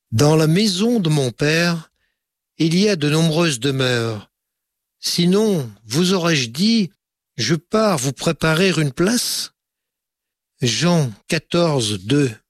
Dans la maison de mon père, il y a de nombreuses demeures. Sinon, vous aurais-je dit, je pars vous préparer une place? Jean 14, 2.